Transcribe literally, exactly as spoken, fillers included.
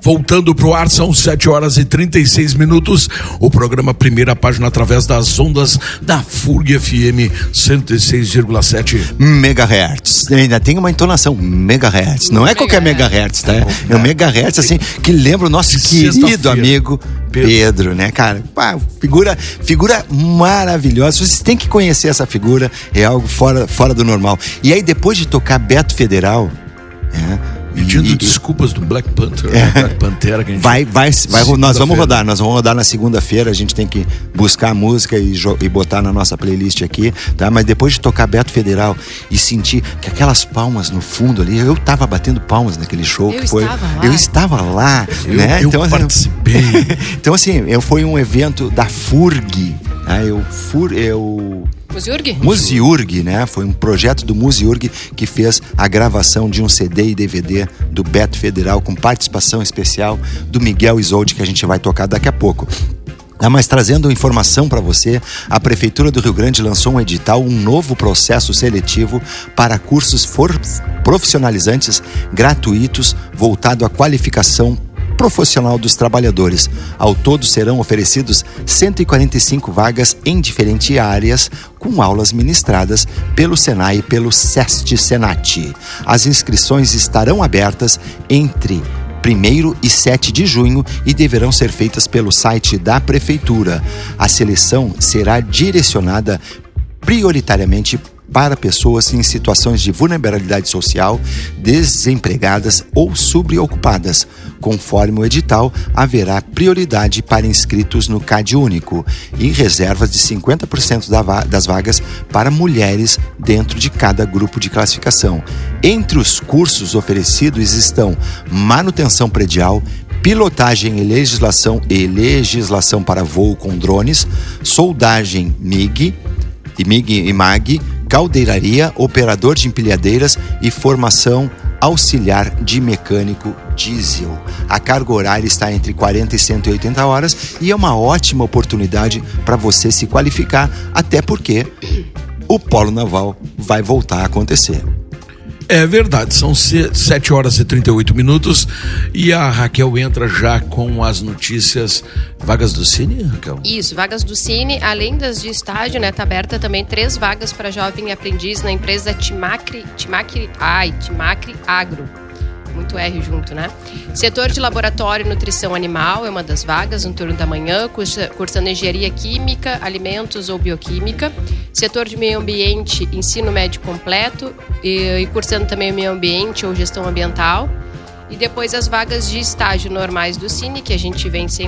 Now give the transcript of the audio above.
voltando pro ar, são sete horas e trinta e seis minutos. O programa Primeira Página através das ondas da F U R G F M cento e seis vírgula sete megahertz. Ainda tem uma entonação megahertz. Não é qualquer megahertz, tá? É um megahertz assim que lembra o nosso querido amigo Pedro, Pedro, né, cara? Pá, figura, figura maravilhosa. Vocês têm que conhecer essa figura, é algo fora, fora do normal. E aí, depois de tocar Beto Federal, é, pedindo e, desculpas do Black Panther, é, né? Black Pantera que a gente vai, vai, vai, nós vamos rodar, nós vamos rodar na segunda-feira. A gente tem que buscar a música e, e botar na nossa playlist aqui, tá? Mas depois de tocar Beto Federal e sentir que aquelas palmas no fundo ali, eu tava batendo palmas naquele show. Eu que foi, estava lá. Eu estava lá, eu, né? Eu então, participei. Assim, então assim, eu, foi um evento da F U R G, né? Eu, Fur, eu Muziurg? Muziurg, né? Foi um projeto do Muziurg que fez a gravação de um C D e D V D do Beto Federal com participação especial do Miguel Isolde, que a gente vai tocar daqui a pouco. Ah, mas trazendo informação para você, a Prefeitura do Rio Grande lançou um edital, um novo processo seletivo para cursos for- profissionalizantes gratuitos voltado à qualificação profissional dos trabalhadores. Ao todo serão oferecidos cento e quarenta e cinco vagas em diferentes áreas, com aulas ministradas pelo Senai e pelo SEST-Senat. As inscrições estarão abertas entre primeiro e sete de junho e deverão ser feitas pelo site da Prefeitura. A seleção será direcionada prioritariamente para pessoas em situações de vulnerabilidade social, desempregadas ou subocupadas. Conforme o edital, haverá prioridade para inscritos no CAD único e reservas de cinquenta por cento das vagas para mulheres dentro de cada grupo de classificação. Entre os cursos oferecidos estão manutenção predial, pilotagem e legislação e legislação para voo com drones, soldagem M I G, M I G e M A G, caldeiraria, operador de empilhadeiras e formação auxiliar de mecânico diesel. A carga horária está entre quarenta e cento e oitenta horas e é uma ótima oportunidade para você se qualificar, até porque o Polo Naval vai voltar a acontecer. É verdade, são sete horas e trinta e oito minutos e a Raquel entra já com as notícias. Vagas do Cine, Raquel? Isso, vagas do Cine, além das de estágio, né, tá aberta também três vagas para jovem aprendiz na empresa Timacri, Timacri, ai, Timacri Agro. Muito R junto, né? Setor de laboratório e nutrição animal é uma das vagas, no turno da manhã, cursa, cursando engenharia química, alimentos ou bioquímica. Setor de meio ambiente, ensino médio completo e, e cursando também meio ambiente ou gestão ambiental. E depois as vagas de estágio normais do Cine, que a gente vem sempre